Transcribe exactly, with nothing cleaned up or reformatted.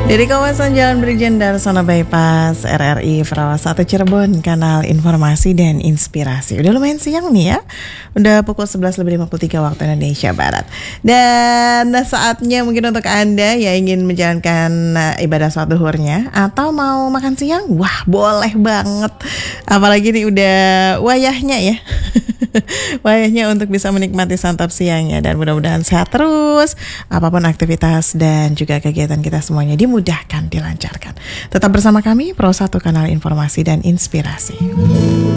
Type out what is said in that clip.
Dari kawasan Jalan Brigjen Darsono Bypass R R I Ferawas satu Cirebon, kanal informasi dan inspirasi. Udah lumayan siang nih ya. Udah pukul sebelas lebih lima puluh tiga waktu Indonesia Barat. Dan saatnya mungkin untuk Anda yang ingin menjalankan ibadah sholat duhurnya atau mau makan siang, wah boleh banget. Apalagi nih udah wayahnya ya. Wayahnya untuk bisa menikmati santap siangnya, dan mudah-mudahan sehat terus. Apapun aktivitas dan juga kegiatan kita semuanya dimudahkan, dilancarkan. Tetap bersama kami Pro satu, kanal informasi dan inspirasi.